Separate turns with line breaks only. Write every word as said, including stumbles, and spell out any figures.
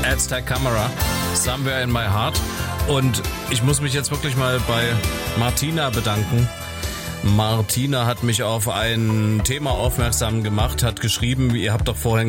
Aztec Camera, Somewhere in My Heart. Und ich muss mich jetzt wirklich mal bei Martina bedanken. Martina hat mich auf ein Thema aufmerksam gemacht, hat geschrieben, ihr habt doch vorhin